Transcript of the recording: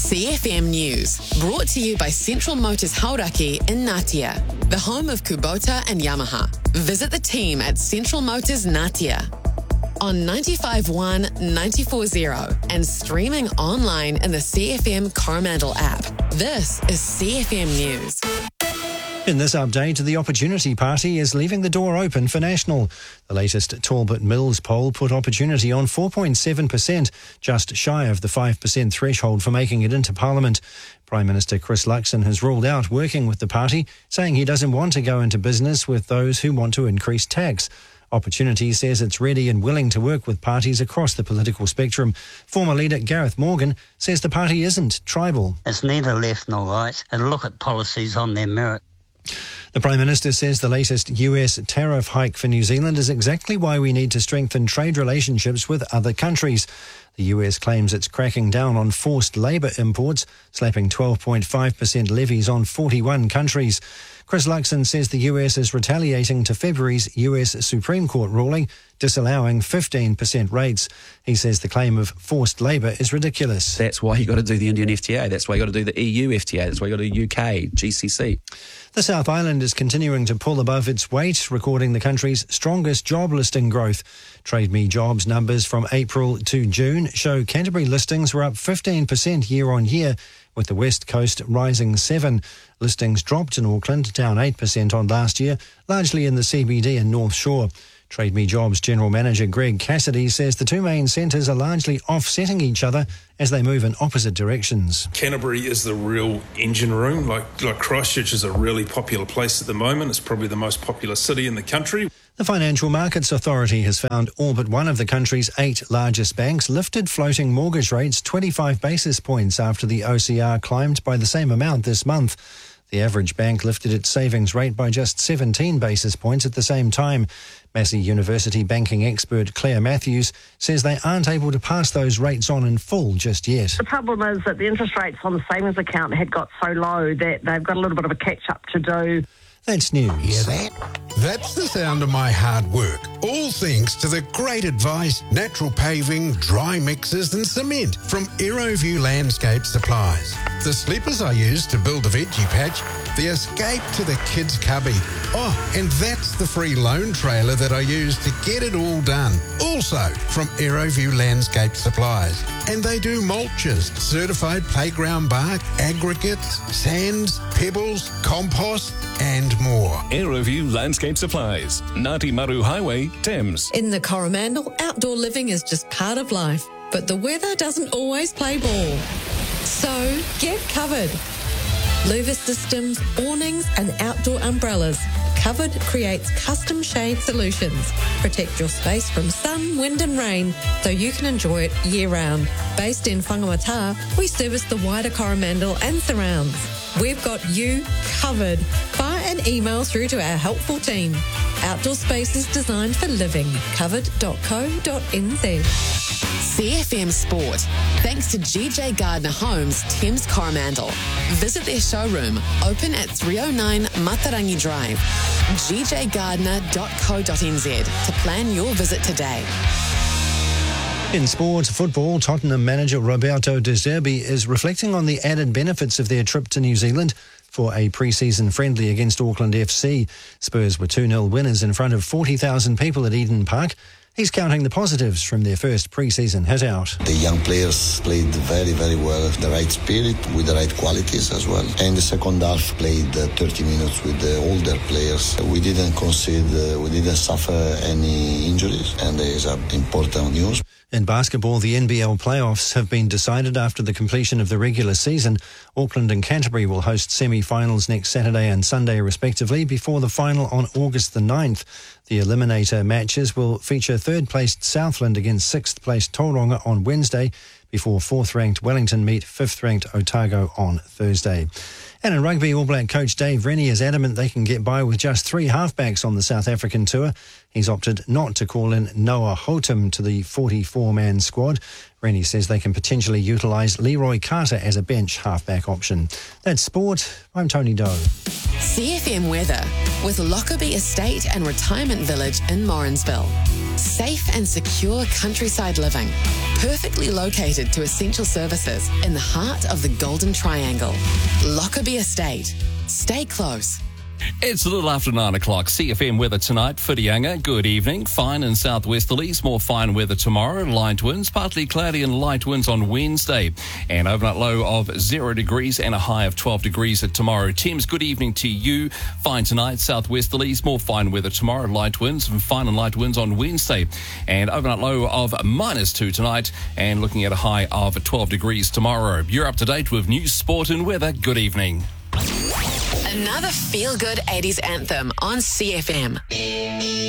CFM News, brought to you by Central Motors Hauraki in Ngatea, the home of Kubota and Yamaha. Visit the team at Central Motors Ngatea on 95.1, 94.0 and streaming online in the CFM Coromandel app. This is CFM News. In this update, the Opportunity Party is leaving the door open for National. The latest Talbot Mills poll put Opportunity on 4.7%, just shy of the 5% threshold for making it into Parliament. Prime Minister Chris Luxon has ruled out working with the party, saying he doesn't want to go into business with those who want to increase tax. Opportunity says it's ready and willing to work with parties across the political spectrum. Former leader Gareth Morgan says the party isn't tribal. It's neither left nor right, and look at policies on their merit. The Prime Minister says the latest US tariff hike for New Zealand is exactly why we need to strengthen trade relationships with other countries. The US claims it's cracking down on forced labour imports, slapping 12.5% levies on 41 countries. Chris Luxon says the US is retaliating to February's US Supreme Court ruling, disallowing 15% rates. He says the claim of forced labour is ridiculous. That's why you got to do the Indian FTA. That's why you got to do the EU FTA. That's why you got to do UK, GCC. The South Island is continuing to pull above its weight, recording the country's strongest job listing growth. Trade Me jobs numbers from April to June show Canterbury listings were up 15% year on year, with the West Coast rising 7%. Listings dropped in Auckland, down 8% on last year, largely in the CBD and North Shore. Trade Me Jobs General Manager Greg Cassidy says the two main centres are largely offsetting each other as they move in opposite directions. Canterbury is the real engine room. Like Christchurch is a really popular place at the moment. It's probably the most popular city in the country. The Financial Markets Authority has found all but one of the country's 8 largest banks lifted floating mortgage rates 25 basis points after the OCR climbed by the same amount this month. The average bank lifted its savings rate by just 17 basis points at the same time. Massey University banking expert Claire Matthews says they aren't able to pass those rates on in full just yet. The problem is that the interest rates on the savings account had got so low that they've got a little bit of a catch-up to do. That's news. Hear that? That's the sound of my hard work. All thanks to the great advice, natural paving, dry mixers and cement from Aeroview Landscape Supplies. The sleepers I use to build a veggie patch, the escape to the kids' cubby. Oh, and that's the free loan trailer that I use to get it all done. Also from Aeroview Landscape Supplies. And they do mulches, certified playground bark, aggregates, sands, pebbles, compost and more. Aeroview Landscape Supplies, Ngāti Maru Highway, Thames. In the Coromandel, outdoor living is just part of life, but the weather doesn't always play ball. So get covered. Louver systems, awnings and outdoor umbrellas. Covered creates custom shade solutions. Protect your space from sun, wind and rain so you can enjoy it year-round. Based in Whangamata, we service the wider Coromandel and surrounds. We've got you covered. Fire an email through to our helpful team. Outdoor spaces designed for living. Covered.co.nz. CFM Sport, thanks to GJ Gardner Homes, Thames Coromandel. Visit their showroom, open at 309 Matarangi Drive. gjgardner.co.nz to plan your visit today. In sport football, Tottenham manager Roberto De Zerbi is reflecting on the added benefits of their trip to New Zealand for a pre-season friendly against Auckland FC. Spurs were 2-0 winners in front of 40,000 people at Eden Park. He's counting the positives from their first pre-season hit-out. The young players played very, very well, the right spirit, with the right qualities as well. And the second half played 30 minutes with the older players. We didn't concede, we didn't suffer any injuries, and there is important news. In basketball, the NBL playoffs have been decided after the completion of the regular season. Auckland and Canterbury will host semi-finals next Saturday and Sunday respectively before the final on August the 9th. The eliminator matches will feature third-placed Southland against sixth-placed Tauranga on Wednesday before fourth-ranked Wellington meet fifth-ranked Otago on Thursday. And in rugby, All Black coach Dave Rennie is adamant they can get by with just 3 halfbacks on the South African tour. He's opted not to call in Noah Houghton to the 44-man squad. Rennie says they can potentially utilise Leroy Carter as a bench halfback option. That's sport. I'm Tony Doe. CFM weather with Lockerbie Estate and Retirement Village in Morrinsville. Safe and secure countryside living, perfectly located to essential services in the heart of the Golden Triangle. Lockerbie Estate. Stay close. It's a little after 9 o'clock. CFM weather tonight. Whitianga, good evening. Fine and southwesterlies. More fine weather tomorrow. Light winds, partly cloudy and light winds on Wednesday. An overnight low of 0 degrees and a high of 12 degrees at tomorrow. Thames, good evening to you. Fine tonight. Southwesterlies. More fine weather tomorrow. Light winds and fine and light winds on Wednesday. And overnight low of -2 tonight. And looking at a high of 12 degrees tomorrow. You're up to date with news, sport and weather. Good evening. Another feel-good 80s anthem on CFM.